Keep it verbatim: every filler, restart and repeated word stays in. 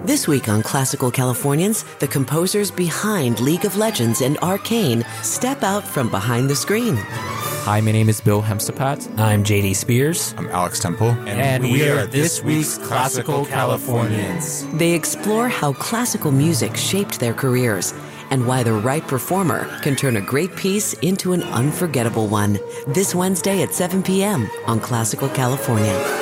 This week on Classical Californians, the composers behind League of Legends and Arcane step out from behind the screen. Hi, my name is Bill Hemstapat. I'm J D Spears. I'm Alex Temple. And, and we are this week's Classical Californians. They explore how classical music shaped their careers and why the right performer can turn a great piece into an unforgettable one. This Wednesday at seven p.m. on Classical California.